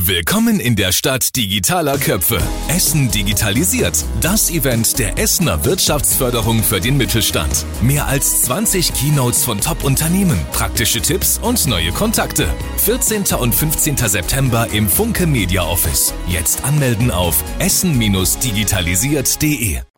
Willkommen in der Stadt digitaler Köpfe. Essen digitalisiert. Das Event der Essener Wirtschaftsförderung für den Mittelstand. Mehr als 20 Keynotes von Top-Unternehmen, praktische Tipps und neue Kontakte. 14. und 15. September im Funke Media Office. Jetzt anmelden auf essen-digitalisiert.de.